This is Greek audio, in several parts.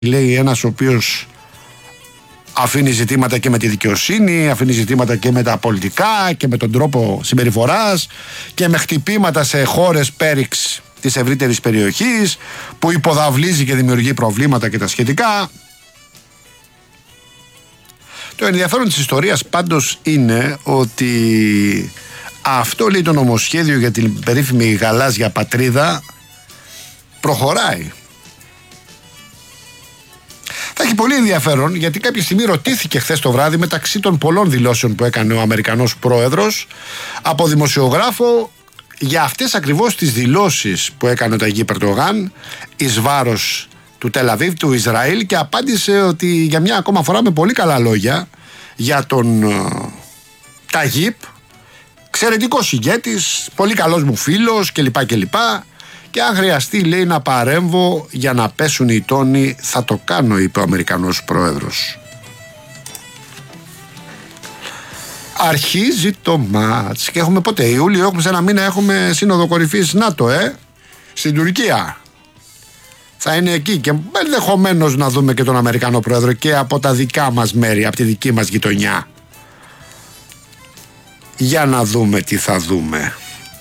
λέει ένας ο οποίος αφήνει ζητήματα και με τη δικαιοσύνη, αφήνει ζητήματα και με τα πολιτικά και με τον τρόπο συμπεριφοράς και με χτυπήματα σε χώρες πέριξ της ευρύτερης περιοχής που υποδαβλίζει και δημιουργεί προβλήματα και τα σχετικά. Το ενδιαφέρον της ιστορίας πάντως είναι ότι αυτό, λέει, το νομοσχέδιο για την περίφημη γαλάζια πατρίδα προχωράει. Θα έχει πολύ ενδιαφέρον, γιατί κάποια στιγμή ρωτήθηκε χθες το βράδυ, μεταξύ των πολλών δηλώσεων που έκανε ο Αμερικανός πρόεδρος, από δημοσιογράφο για αυτές ακριβώς τις δηλώσεις που έκανε ο Ταγί Περντογάν εις βάρος του Τελαβίβ, του Ισραήλ, και απάντησε ότι για μια ακόμα φορά με πολύ καλά λόγια για τον Ταγίπ, εξαιρετικός ηγέτης, πολύ καλός μου φίλος κλπ. Και αν χρειαστεί, λέει, να παρέμβω για να πέσουν οι τόνοι, θα το κάνω, είπε ο Αμερικανός πρόεδρος. Αρχίζει το μάτς και έχουμε πότε, Ιούλιο, έχουμε σε ένα μήνα, έχουμε σύνοδο κορυφής ΝΑΤΟ, στην Τουρκία. Θα είναι εκεί και ενδεχομένως να δούμε και τον Αμερικανό πρόεδρο και από τα δικά μας μέρη, από τη δική μας γειτονιά. Για να δούμε τι θα δούμε.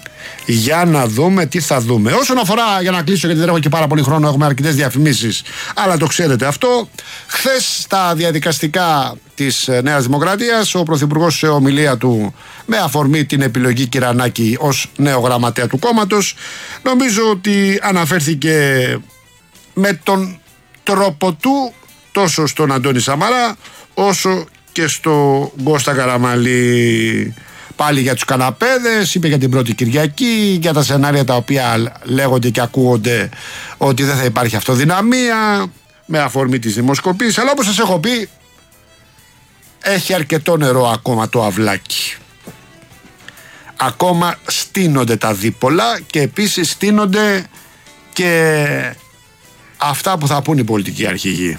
Όσον αφορά, για να κλείσω γιατί δεν έχω και πάρα πολύ χρόνο, έχουμε αρκετές διαφημίσεις, αλλά το ξέρετε αυτό. Χθες στα διαδικαστικά της Νέας Δημοκρατίας, ο Πρωθυπουργός σε ομιλία του με αφορμή την επιλογή Κυρανάκη ως νέο γραμματέα του κόμματος, νομίζω ότι αναφέρθηκε με τον τρόπο του τόσο στον Αντώνη Σαμαρά όσο και στο Κώστα Καραμανλή. Πάλι για τους καναπέδες, είπε για την πρώτη Κυριακή, για τα σενάρια τα οποία λέγονται και ακούγονται ότι δεν θα υπάρχει αυτοδυναμία, με αφορμή της δημοσκοπής. Αλλά όπως σας έχω πει, έχει αρκετό νερό ακόμα το αυλάκι. Ακόμα στείνονται τα δίπολα και επίσης στείνονται και αυτά που θα πούν οι πολιτικοί αρχηγοί.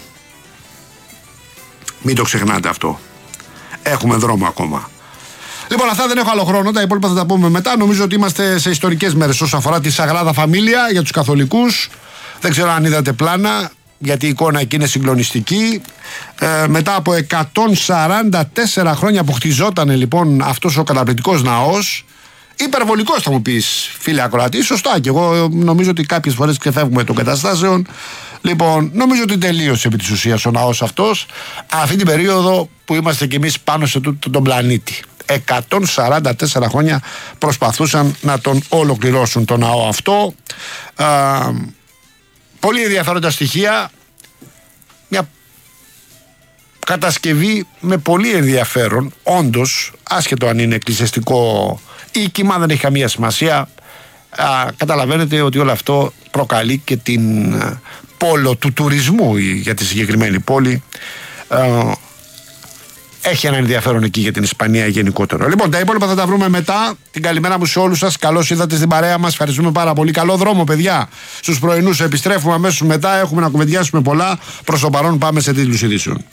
Μην το ξεχνάτε αυτό. Έχουμε δρόμο ακόμα. Λοιπόν, αυτά, δεν έχω άλλο χρόνο. Τα υπόλοιπα θα τα πούμε μετά. Νομίζω ότι είμαστε σε ιστορικές μέρες όσον αφορά τη Σαγράδα Φαμίλια για τους καθολικούς. Δεν ξέρω αν είδατε πλάνα, γιατί η εικόνα εκεί είναι συγκλονιστική. Μετά από 144 χρόνια που χτιζόταν λοιπόν αυτός ο καταπληκτικός ναός, υπερβολικός θα μου πεις, φίλε ακροατή, σωστά, και εγώ νομίζω ότι κάποιες φορές ξεφεύγουμε των καταστάσεων. Λοιπόν, νομίζω ότι τελείωσε επί της ουσίας ο ναός αυτός αυτή την περίοδο που είμαστε κι εμείς πάνω σε τον πλανήτη. 144 χρόνια προσπαθούσαν να τον ολοκληρώσουν τον ναό αυτό. Πολύ ενδιαφέροντα στοιχεία. Μια κατασκευή με πολύ ενδιαφέρον, όντως, άσχετο αν είναι εκκλησιαστικό ή κύμα, δεν έχει καμία σημασία. Καταλαβαίνετε ότι όλο αυτό προκαλεί και την πόλο του τουρισμού για τη συγκεκριμένη πόλη. Έχει ένα ενδιαφέρον εκεί για την Ισπανία γενικότερα. Λοιπόν, τα υπόλοιπα θα τα βρούμε μετά. Την καλημέρα μου σε όλους σας. Καλώς ήρθατε στην παρέα μας. Ευχαριστούμε πάρα πολύ. Καλό δρόμο, παιδιά. Στους πρωινούς επιστρέφουμε αμέσως μετά. Έχουμε να κουβεντιάσουμε πολλά. Προς το παρόν πάμε σε τίτλους ειδήσεων.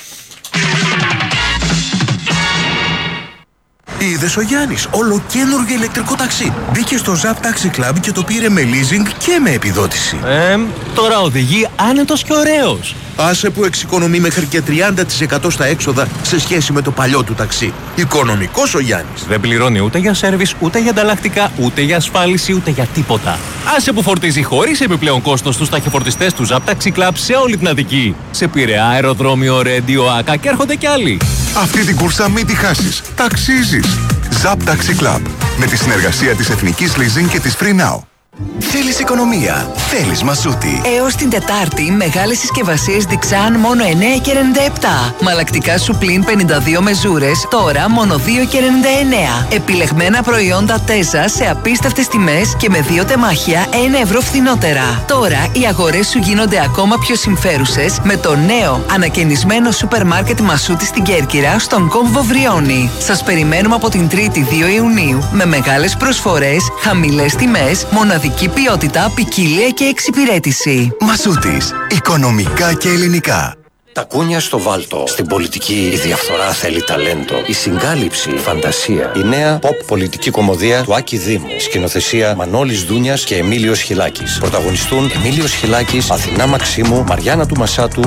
Είδες ο Γιάννης, ολοκαίνουργιο ηλεκτρικό ταξί. Μπήκε στο Zap Taxi Club και το πήρε με leasing και με επιδότηση. Τώρα οδηγεί άνετος και ωραίος. Άσε που εξοικονομεί μέχρι και 30% στα έξοδα σε σχέση με το παλιό του ταξί. Οικονομικός ο Γιάννης. Δεν πληρώνει ούτε για σέρβις, ούτε για ανταλλακτικά, ούτε για ασφάλιση, ούτε για τίποτα. Άσε που φορτίζει χωρίς επιπλέον κόστος στους ταχυφορτιστές του Zap Taxi Club σε όλη την Αττική. Σε Πειραιά, αεροδρόμιο, Ρέντιο, Άκα και έρχονται κι άλλοι. Αυτή την κούρσα μην τη χάσεις. Ταξίζεις. Zap Taxi Club. Με τη συνεργασία της Εθνικής Leasing και της Free Now. Θέλεις οικονομία, θέλεις Μασούτη. Έως την Τετάρτη, μεγάλες συσκευασίες Dixan μόνο 9,97. Μαλακτικά σου πλην 52 μεζούρες, τώρα μόνο 2,99. Επιλεγμένα προϊόντα Τέζα σε απίστευτες τιμές και με 2 τεμάχια 1 ευρώ φθηνότερα. Τώρα οι αγορές σου γίνονται ακόμα πιο συμφέρουσες με το νέο ανακαινισμένο σούπερ μάρκετ Μασούτη στην Κέρκυρα, στον κόμβο Βριώνη. Σας περιμένουμε από την 3η 2 Ιουνίου με μεγάλες προσφορές, χαμηλές τιμές, μοναδική ποιότητα, ποικιλία και εξυπηρέτηση. Μασούτης, οικονομικά και ελληνικά. Τα κούνια στο βάλτο. Στην πολιτική η διαφθορά θέλει ταλέντο. Η συγκάλυψη, η φαντασία. Η νέα pop πολιτική κομμωδία του Άκη Δήμου. Σκηνοθεσία Μανώλης Δούνιας και Εμίλιος Χιλάκης. Πρωταγωνιστούν Εμίλιος Χιλάκης, Αθηνά Μαξίμου, Μαριάννα του Μασάτου,